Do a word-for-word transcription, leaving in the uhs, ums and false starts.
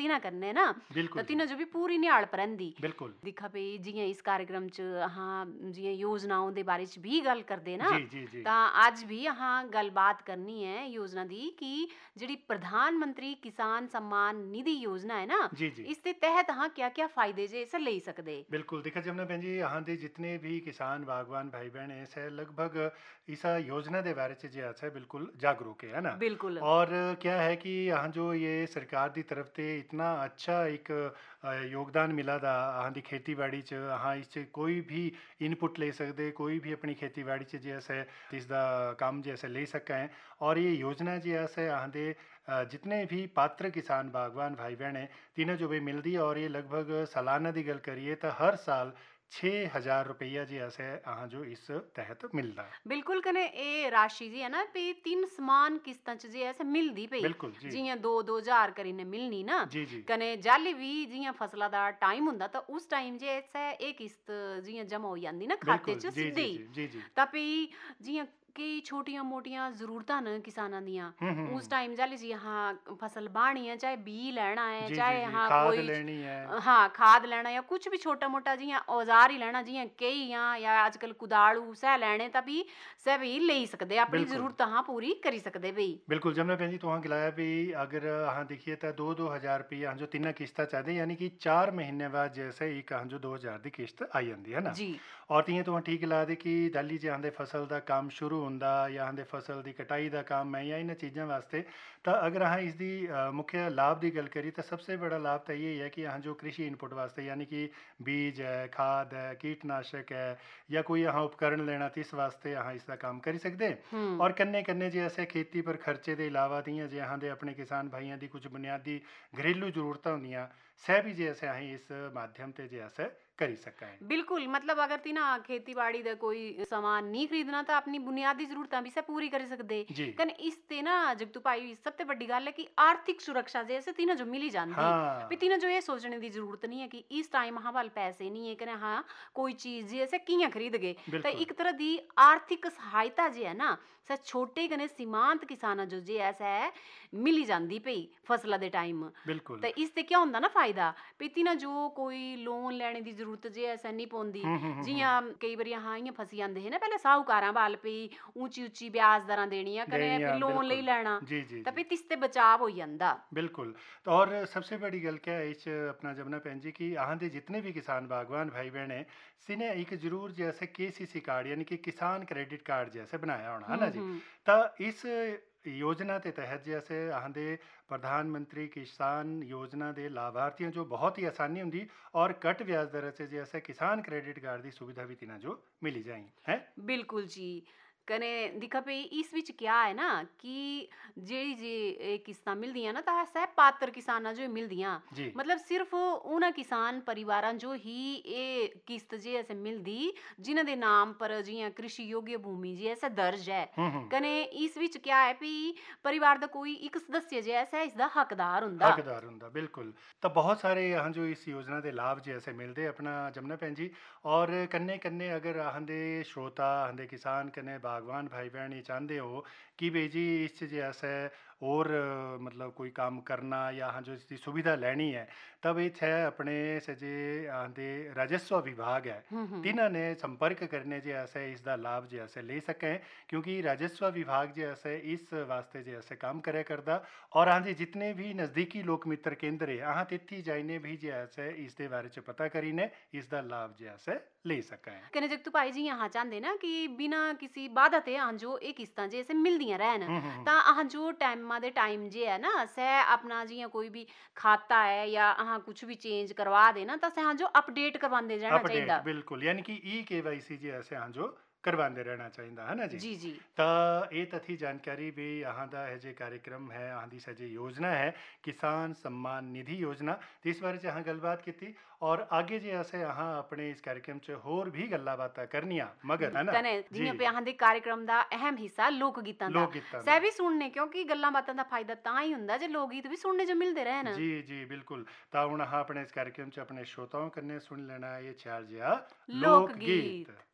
तिन्हां करने ना बिल्कुल तो जी। तिन्हां जो भी पूरी निहाल रहिंदी बिल्कुल दिखा पे जियां इस कार्यक्रम च अहां जियां योजनाओं दे बारे च भी गल करदे ना जी जी जी तां अज भी अहां गलबात करनी है योजना दी कि जिहड़ी प्रधानमंत्री किसान सम्मान निधि योजना है ना जी जी इस दे तहत अहां क्या क्या फायदे जे इसे लेई सकदे। बिल्कुल देखा जमुना भैन जी यहाँ दे जितने भी किसान बागवान भाई बहन हैं से लगभग इस योजना के बारे च जो है बिल्कुल जागरूक है ना। बिल्कुल और क्या है कि यहाँ जो ये सरकार की तरफ से इतना अच्छा एक अ, योगदान मिला था यहाँ की खेती बाड़ी च हाँ इस च कोई भी इनपुट ले सकते कोई भी अपनी खेती बाड़ी च जैसे इसका काम जैसे ले सका है। और ये योजना जो है यहाँ दे अ, जितने भी पात्र किसान बागवान भाई बहन हैं तिन्हें जो भी मिलती है और ये लगभग सालाना की गल करिए तो हर साल छः हज़ार रुपया जी ऐसे अहाँ जो इस तहत मिलता है। बिल्कुल कने ए राशि जी है ना पे तीन समान किस्तां च जे ऐसे मिलदी पई बिल्कुल जी जियां दो दो हजार करीने मिलनी ना जी जी कने जाली भी जियां फसला दा टाइम हुंदा तो उस टाइम जे ऐसे एक किस्त जियां जमा हो जांदी ना खाते बिल्कुल च जी सिद्धे जी ही जी जी जी तां पई जियां कई छोटियां मोटियां जरूरतां न किसानां दियां हम्म हम्म उस हम्म, टाइम जाली जी हाँ फसल बाणी है चाहे बी लेना है जी जी चाहे जी हाँ खाद कोई लेनी है हाँ खाद लेना या कुछ भी छोटा मोटा जियां औजार ही लेना जियां केई या या अजकल कुदाड़ू सह लैने तां भी सह भी लेई सकदे अपनी बिल्कुल जरूरतां हाँ पूरी करी सकदे बई। बिल्कुल जमुना भैन जी तुहां गिलाया भी अगर अहाँ देखिए तो दो दो हज़ार रुपया अहाँ जो तीन किस्तां चाहते यानी कि चार महीने बाद जैसे एक अहाँ जो दो हज़ार की किस्त आई जाती है ना। जी और तियां तुहां ठीक ला दे कि दाली जे अहाँ फसल का काम शुरू होंदा या अहाँ फसल की कटाई का काम है या इन चीज़ों वास्ते तो अगर अहाँ इसकी मुख्य लाभ की गल करिए तो सबसे बड़ा लाभ तो यही है कि अहाँ जो कृषि इनपुट वास्ते यानी कि बीज है खाद है कीटनाशक है या कोई अहाँ उपकरण लेना तो इस वास्ते अहाँ इसका काम करी सकते हैं। हम्म और कन्ने कन्ने जे ऐसे खेती पर खर्चे के इलावा दियां जे अहाँ दे अपने किसान भाइयों की कुछ बुनियादी घरेलू जरूरतां होंदियां सह भी जे ऐसे अहीं इस माध्यम ते जे ऐसे करी सका है। बिल्कुल मतलब अगर तिना खेती बाड़ी दा कोई सामान नहीं खरीदना तो अपनी बुनियादी जरूरतां भी से पूरी करी सकदे जी कन इस ते ना जगतू भाई सबसे बड़ी गल है कि आर्थिक सुरक्षा जैसे तिना जो मिली जांदी भी हाँ तिना जो ये सोचने की जरूरत नहीं है कि इस टाइम हाँ वाल पैसे नहीं है कने हाँ कोई चीज जैसे कियां खरीद गए तो बिल्कुल एक तरह दी आर्थिक सहायता जे है ना स छोटे कने सीमांत किसाना जो जे ऐसा है मिली जांदी पई फसला दे टाइम बिल्कुल तो इससे क्या होंदा ना फायदा भी तिना जो कोई लोन लैने की जरूरत जे ऐसा नहीं पौंदी हम्म हम्म हम्म हम्म, जियां कई बारी हाँ इयां फसी जांदे है ना पहले साहूकारां वाल पे ऊंची ऊंची ब्याज दरां देनियां कने देनियां फिर लोन ले बिल्कुल लेना जी जी तो जी फिर तिसते बचाव हो जांदा। बिल्कुल। तो और सबसे बड़ी गल क्या है इस अपना जमुना भैन जी कि अहाँ दे जितने भी किसान बागवान भाई बहन हैं सिने एक जरूर जैसे केसीसी कार्ड यानी कि किसान क्रेडिट कार्ड जैसे बनाया होना है ना हम्म जी। हम्म तो इस योजना के तहत जैसे अहाँ दे प्रधानमंत्री किसान योजना के लाभार्थियों जो बहुत ही आसानी होंगी और कट ब्याज दर से जैसे किसान क्रेडिट कार्ड की सुविधा भी तिना जो मिली जाए है। बिल्कुल जी कने दिखा पे इस विच क्या है ना कि जेड़ी जे ए किस्तां मिलदियां ना तां सह पात्र किसानां जो मिलदियां जी मतलब सिर्फ उन्हां किसान परिवारां जो ही ए किस्त जे ऐसे मिलदी जिन्हां दे नाम पर जियां कृषि योग्य भूमि जे ऐसे दर्ज है हम्म हम्म कने इस विच क्या है भी परिवार दा कोई एक सदस्य जे ऐसा इसदा हकदार हुंदा। हकदार हुंदा बिल्कुल। तो बहुत सारे यहाँ जो इस योजना के लाभ जैसे मिलते अपना जमुना भैन जी। और कन्ने कन्ने अगर अहां दे श्रोता अहां दे किसान कन्ने बागवान भाई बहन ये चाहते हो कि भाई जी इस जैसे और अ, मतलब कोई काम करना या अहां जो इसकी सुविधा लेनी है तब इत्थे अपने सजे अहां दे राजस्व विभाग है हम्म हम्म तिन्हां ने संपर्क करने जैसे इसका लाभ जैसे ले सकें क्योंकि राजस्व विभाग जैसे इस वास्ते जैसे काम करे करदा। और हाँ जी जितने भी नज़दीकी लोक मित्र केंद्र है अहाँ तिथि जाइने भी जैसे इसके बारे च पता करीने इसका लाभ जैसे ले सकें। कने जगतू भाई जी यहाँ चाहते ना कि बिना किसी बाधा ते अहां जो एक किस्तां जे ऐसे मिलदियां रहन हम्म हम्म हम्म, तां अहां जो टाइमा दे टाइम जे है ना सह अपना जियां कोई भी खाता है या अहां कुछ भी चेंज करवा देना तां अहां जो अपडेट करवांदे रहना अपडेट चाहिदा। बिल्कुल यानी कि ई के वाई सी जैसे हाँ जो करवाते रहना चाहिए है ना जी। जी जी तो ये तथी जानकारी भी यहाँ का है जो कार्यक्रम है यहाँ की सजी योजना है किसान सम्मान निधि योजना तो इस बारे च अहाँ गलबात की थी। और आगे जे ऐसे अहाँ अपने इस कार्यक्रम च होर भी गल्ला बातें करनिया मगर है ना कने जी जियां पे अहां दे कार्यक्रम दा अहम हिस्सा लोक गीतां दा लोक गीतां सह दा भी सुनने क्योंकि गल्लां बातां दा फायदा तां ही हुंदा जे लोक गीत भी सुनने जो मिलदे रहन। जी जी बिल्कुल। तो हूँ अहाँ अपने इस कार्यक्रम च अपने श्रोताओं कन्ने सुन लेना ये चार जिया लोक लोक गीत गीत।